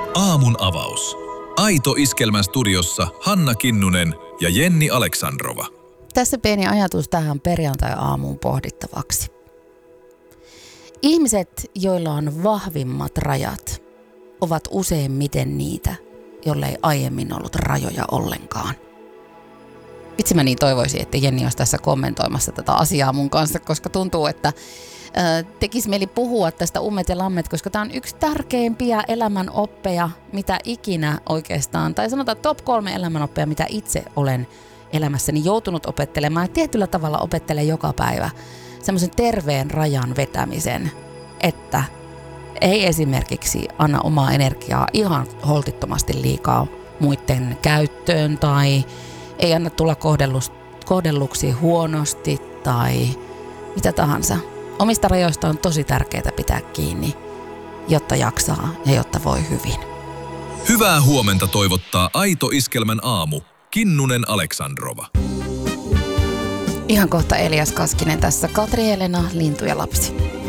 Aamun avaus. Aito Iskelmän studiossa Hanna Kinnunen ja Jenni Aleksandrova. Tässä pieni ajatus tähän perjantai-aamuun pohdittavaksi. Ihmiset, joilla on vahvimmat rajat, ovat useimmiten niitä, jolle ei aiemmin ollut rajoja ollenkaan. Vitsi mä niin toivoisin, että Jenni olisi tässä kommentoimassa tätä asiaa mun kanssa, koska tuntuu, että tekisi mieli puhua tästä ummet ja lammet, koska tämä on yksi tärkeimpiä elämän oppeja, mitä ikinä oikeastaan, tai sanotaan top 3 elämän oppeja, mitä itse olen elämässäni joutunut opettelemaan. Ja tietyllä tavalla opettelen joka päivä semmoisen terveen rajan vetämisen, että ei esimerkiksi anna omaa energiaa ihan holtittomasti liikaa muiden käyttöön tai ei anna tulla kohdelluksi huonosti tai mitä tahansa. Omista rajoista on tosi tärkeää pitää kiinni, jotta jaksaa ja jotta voi hyvin. Hyvää huomenta toivottaa Aito Iskelmän aamu. Kinnunen Aleksandrova. Ihan kohta Elias Kaskinen tässä. Katri Helena, Lintu ja lapsi.